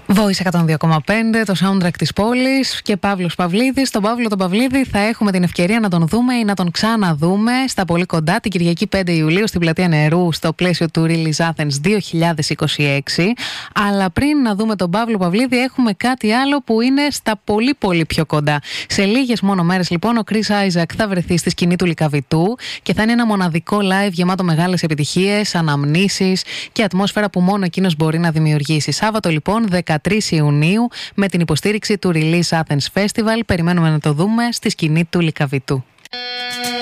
Voice 102,5, το soundtrack της πόλης και Παύλος Παυλίδης. Τον Παύλο τον Παυλίδη θα έχουμε την ευκαιρία να τον δούμε ή να τον ξαναδούμε στα πολύ κοντά την Κυριακή 5 Ιουλίου στην Πλατεία Νερού στο πλαίσιο του Release Athens 2026. Αλλά πριν να δούμε τον Παύλο Παυλίδη έχουμε κάτι άλλο που είναι στα πολύ πιο κοντά. Σε λίγες μόνο μέρες λοιπόν ο Chris Isaak θα βρεθεί στη σκηνή του Λυκαβητού και θα είναι ένα μοναδικό live γεμάτο μεγάλες επιτυχίες, αναμνήσεις και ατμόσφαιρα που μόνο εκείνος μπορεί να δημιουργήσει. Σάββατο λοιπόν 13 Ιουνίου με την υποστήριξη του Release Athens Festival. Περιμένουμε να το δούμε στη σκηνή του Λυκαβητού.